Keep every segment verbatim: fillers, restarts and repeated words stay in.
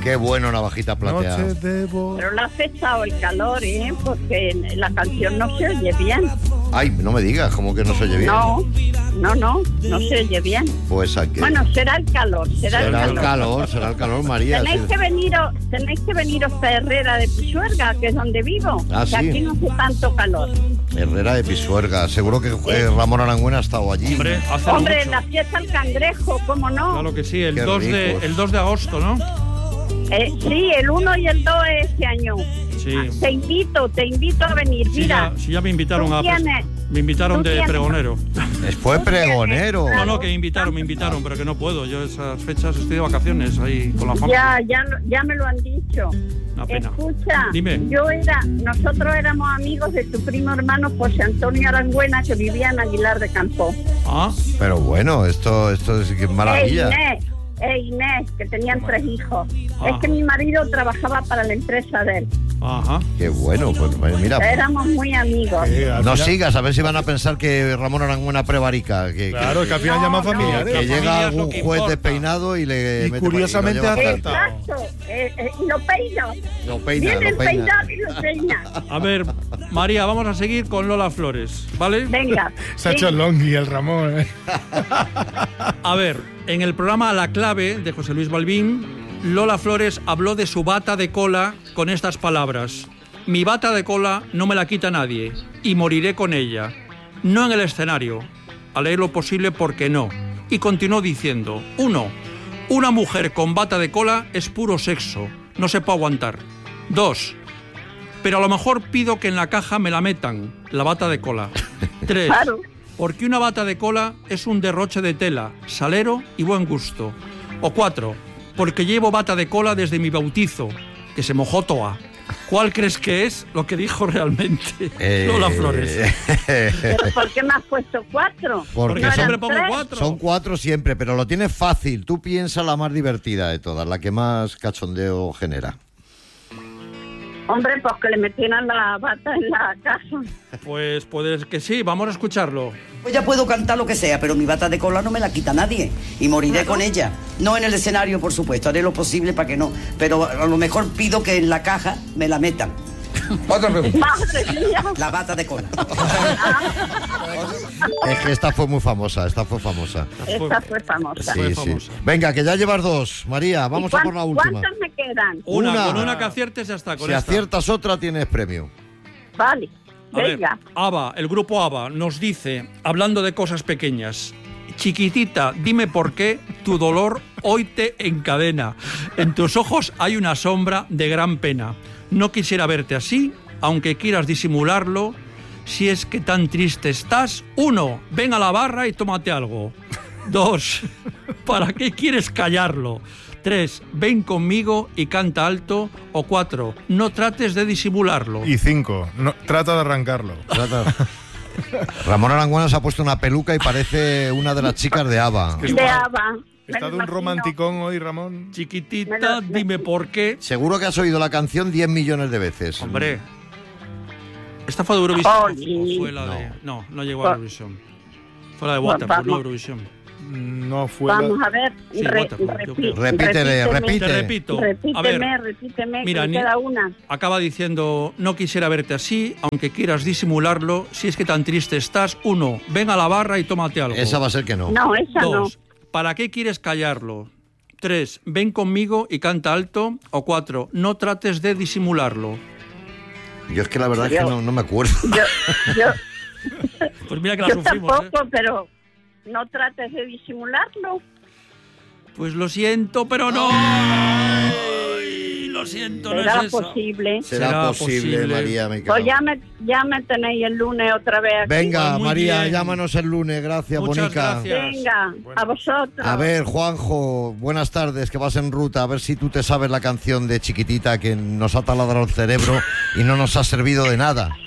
Qué bueno, navajita plateada. Noche de boda. Pero le ha afectado el calor, ¿eh? Porque la canción no se oye bien. Ay, no me digas, ¿cómo que no se oye bien? No, no, no, no se oye bien. Pues aquí. Bueno, será el calor, será, será el el calor. calor, será el calor, María. Tenéis sí. que veniros, tenéis que veniros a Herrera de Pisuerga, que es donde vivo. Ah, que sí. aquí no hace tanto calor. Herrera de Pisuerga. Seguro que eh, Ramón Arangüena ha estado allí. Hombre, hace Hombre, mucho. la fiesta del cangrejo, ¿cómo no? Claro que sí, el Qué dos, de, ricos. el dos de agosto, ¿no? Eh, sí, el uno y el dos este año. Sí. Ah, te invito, te invito a venir. Si Mira, ya, si ya me invitaron tú a... tienes- Me invitaron tú de tienes- pregonero. Fue pregonero. No, no, que me invitaron, me invitaron, pero que no puedo. Yo esas fechas estoy de vacaciones ahí con la familia. ya, ya, lo- ya me lo han dicho. Una pena. Escucha, Dime. yo era, nosotros éramos amigos de tu primo hermano José Antonio Arangüena, que vivía en Aguilar de Campo. Ah, Pero bueno, esto, esto es que maravilla. Eh, Inés, eh, Inés, que tenían tres hijos. Ah. Es que mi marido trabajaba para la empresa de él. ajá. Qué bueno, pues mira. Éramos muy amigos. Eh, al No final- sigas, a ver si van a pensar que Ramón Arangüena prevarica. Que, Claro, es que al final No, llama no. familiares. que La llega familia es lo algún que juez importa. despeinado y le Y mete curiosamente por ahí, lo lleva acerta. acertado. Exacto, eh, eh, y lo peina. Lo peina, Viene lo el peina. peinado y lo peina. A ver, María, vamos a seguir con Lola Flores, ¿vale? Venga. Se ha sí. hecho el longhi el Ramón. ¿eh? A ver, en el programa La Clave de José Luis Balbín, Lola Flores habló de su bata de cola con estas palabras. Mi bata de cola no me la quita nadie y moriré con ella. No en el escenario, a leer lo posible porque no. Y continuó diciendo, uno, una mujer con bata de cola es puro sexo, no se puede aguantar. Dos, pero a lo mejor pido que en la caja me la metan, la bata de cola. Tres, Claro. porque una bata de cola es un derroche de tela, salero y buen gusto. O cuatro, porque llevo bata de cola desde mi bautizo, que se mojó toa. ¿Cuál crees que es lo que dijo realmente Eh, Lola Flores? ¿Pero por qué me has puesto cuatro? Porque Porque ¿No siempre eran pongo tres? cuatro. Son cuatro siempre, pero lo tienes fácil. Tú piensas la más divertida de todas, la que más cachondeo genera. Hombre, pues que le metieran la bata en la casa. Pues puede que sí, vamos a escucharlo. Pues ya puedo cantar lo que sea, pero mi bata de cola no me la quita nadie y moriré con ella. No en el escenario, por supuesto, haré lo posible para que no, pero a lo mejor pido que en la caja me la metan. Otra pregunta. Madre mía. La bata de cola. Es que esta fue muy famosa, esta fue famosa. Esta fue famosa. Sí, Fue sí. famosa. Venga, que ya llevas dos. María, vamos ¿Y a por la cuán- última. ¿Cuántas me quedan? Una, Una. con una que aciertes ya está. Con Si esta. aciertas otra, tienes premio. Vale, A ver, venga. ABBA, el grupo ABBA, nos dice, hablando de cosas pequeñas, chiquitita, dime por qué tu dolor hoy te encadena. En tus ojos hay una sombra de gran pena. No quisiera verte así, aunque quieras disimularlo. Si es que tan triste estás, uno, ven a la barra y tómate algo. Dos, ¿para qué quieres callarlo? Tres, ven conmigo y canta alto. O cuatro, no trates de disimularlo. Y cinco, no, trata de arrancarlo. Trata- Ramón Arangüena se ha puesto una peluca y parece una de las chicas de ABBA. que De ABBA. me Está lo de un imagino. romanticón hoy, Ramón. Chiquitita, dime por qué. Seguro que has oído la canción diez millones de veces. Hombre, ¿esta fue de Eurovisión? Oli. ¿O fue la de...? No, no llegó a Va- Eurovisión. Fue la de Va- Waterloo, no vamos. Eurovisión. No fue la- Vamos a ver. Sí, re- Waterloo, yo repi- creo. Repítele, repite. Te repito. Repíteme, A ver, repíteme, mira, que ni- me queda una. acaba diciendo, no quisiera verte así, aunque quieras disimularlo. Si es que tan triste estás, uno, ven a la barra y tómate algo. Esa va a ser que no. No, esa Dos, ¿para qué quieres callarlo? Tres, ven conmigo y canta alto. O cuatro, no trates de disimularlo. Yo es que la verdad es que no, no me acuerdo. no. Yo, yo, Pues mira que la yo sufrimos, ¿eh? tampoco, pero no trates de disimularlo. Pues lo siento, pero no. Ay, lo siento, no ¿Será es esa. posible? Será, Será posible, posible. María. Me cago. Pues ya me, ya me tenéis el lunes otra vez aquí. Venga, Pues muy María, bien. llámanos el lunes. Gracias, Muchas Bonica. gracias. Venga, a vosotros. A ver, Juanjo, buenas tardes, que vas en ruta. A ver si tú te sabes la canción de Chiquitita que nos ha taladrado el cerebro y no nos ha servido de nada.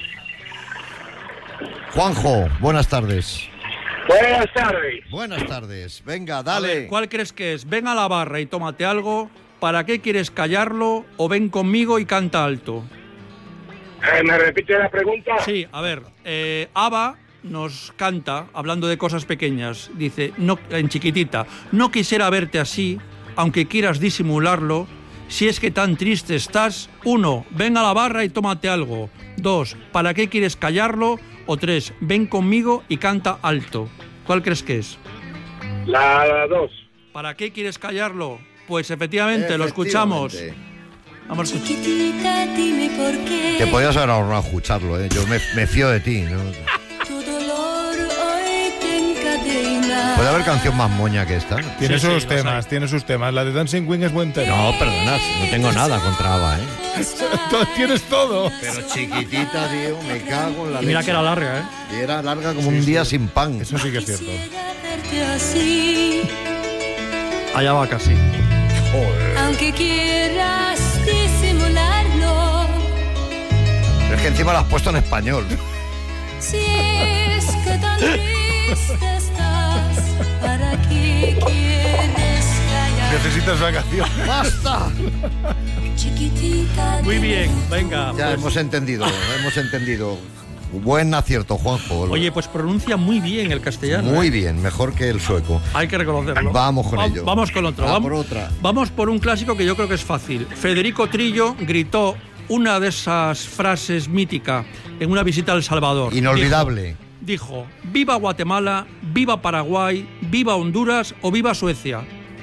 Juanjo, buenas tardes. Buenas tardes. Buenas tardes. Venga, A dale. ver, ¿cuál crees que es? Ven a la barra y tómate algo. ¿Para qué quieres callarlo? O ven conmigo y canta alto. Eh, ¿Me repite la pregunta? Sí, a ver, eh, ABBA nos canta, hablando de cosas pequeñas, dice, no, en chiquitita, no quisiera verte así, aunque quieras disimularlo. Si es que tan triste estás, uno, ven a la barra y tómate algo. Dos, ¿para qué quieres callarlo? O tres, ven conmigo y canta alto. ¿Cuál crees que es? La dos. ¿Para qué quieres callarlo? Pues efectivamente, lo escuchamos. Vamos a escuchar. Chiquitita, dime por qué. Te podías haber ahorrado escucharlo, ¿eh? Yo me, me fío de ti, ¿no? Tu dolor hoy te encadena. ¿Puede haber canción más moña que esta? Tiene Sí, sus sí, temas, los hay. tiene sus temas. La de Dancing Queen es buen tema. No, perdona, no tengo nada contra ABBA, ¿eh? Tienes todo. Pero chiquitita, tío, me cago en la Y mira leche. que era larga, ¿eh? Y era larga como un día sin pan. Eso sí que es cierto. Quisiera verte así, Allá va casi. aunque quieras disimularlo. Pero es que encima la has puesto en español. Si es que tan triste estás, ¿para qué quieres callar? Necesitas vacaciones. ¡Basta! Chiquitita, Muy dime bien, por venga. Ya pues- hemos entendido, hemos entendido. Buen acierto, Juanjo. Oye, pues pronuncia muy bien el castellano. Muy ¿eh? bien, mejor que el sueco. Hay que reconocerlo. Vamos con Va- ello. Vamos con otro. Va Vam- por otra. Vamos por un clásico que yo creo que es fácil. Federico Trillo gritó una de esas frases míticas en una visita a El Salvador. Inolvidable. Dijo, dijo, viva Guatemala, viva Paraguay, viva Honduras o viva Suecia.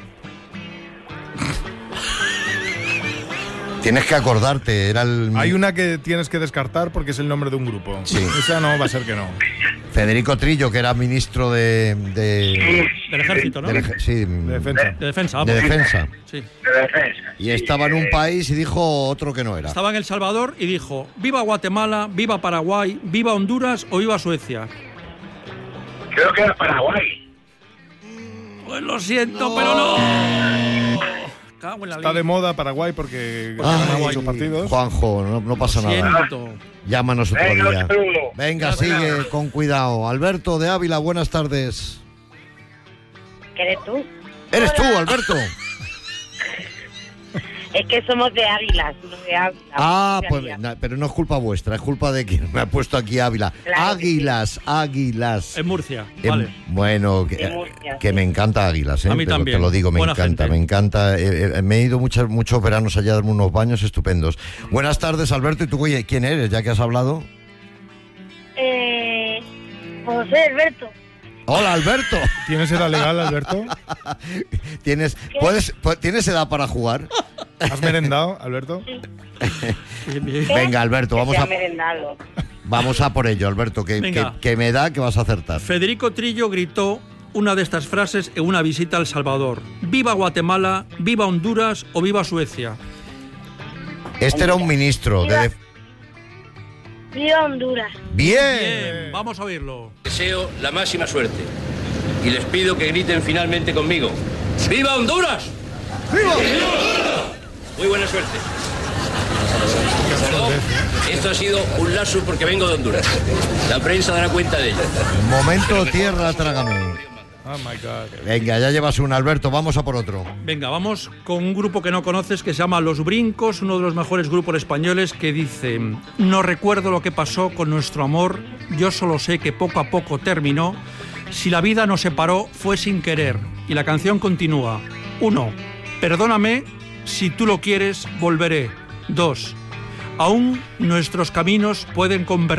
Tienes que acordarte, era el Hay una que tienes que descartar porque es el nombre de un grupo. Sí. Esa no va a ser que no. Federico Trillo, que era ministro de... de, Del ejército, ¿no? del ej- sí, De defensa. De defensa, de vamos. defensa. Sí. De defensa. Y estaba en un país y dijo otro que no era. Estaba en El Salvador y dijo, viva Guatemala, viva Paraguay, viva Honduras o viva Suecia. Creo que era Paraguay. Pues lo siento, pero no. Cago en la Está de ley. moda Paraguay porque Ay, gana muchos partidos. Juanjo, no, no pasa Lo nada. siento. Llámanos otro Venga, día. un saludo. Venga, Gracias. sigue con cuidado. Alberto de Ávila, buenas tardes. ¿Qué eres tú? ¿Eres tú, Alberto? Es que somos de Águilas, no de Ávila. Ah, De pues, Águilas. na- pero no es culpa vuestra, es culpa de quien me ha puesto aquí Ávila. Claro que Águilas, águilas. En Murcia, Em, vale. Bueno, que, De Murcia, que sí. me encanta Águilas, ¿eh? A mí Te lo- también. Te lo digo, me Buena encanta, gente. me encanta. Eh, eh, me he ido muchas, muchos veranos allá a darme unos baños estupendos. Buenas tardes, Alberto. ¿Y tú oye, quién eres, ya que has hablado? Eh, José Alberto. Hola, Alberto. ¿Tienes edad legal, Alberto? ¿Tienes, puedes, pu- ¿Tienes edad para jugar? ¿Has merendado, Alberto? Bien, bien. Venga, Alberto, vamos Que a, sea merendado. vamos a por ello, Alberto, que, que, Venga. que me da que vas a acertar. Federico Trillo gritó una de estas frases en una visita a El Salvador. Viva Guatemala, viva Honduras o viva Suecia. Este era un ministro. de def- Viva Honduras. Bien. Bien, vamos a oírlo. Deseo la máxima suerte y les pido que griten finalmente conmigo. ¡Viva Honduras! ¡Viva Honduras! Muy buena suerte. Perdón, esto ha sido un lapsus porque vengo de Honduras. La prensa dará cuenta de ello. Momento tierra, trágame. Oh my God. Venga, ya llevas un, Alberto, vamos a por otro. Venga, vamos con un grupo que no conoces que se llama Los Brincos, uno de los mejores grupos españoles que dice: no recuerdo lo que pasó con nuestro amor, yo solo sé que poco a poco terminó. Si la vida nos separó fue sin querer. Y la canción continúa. Uno, perdóname, si tú lo quieres, volveré. Dos, aún nuestros caminos pueden convertirse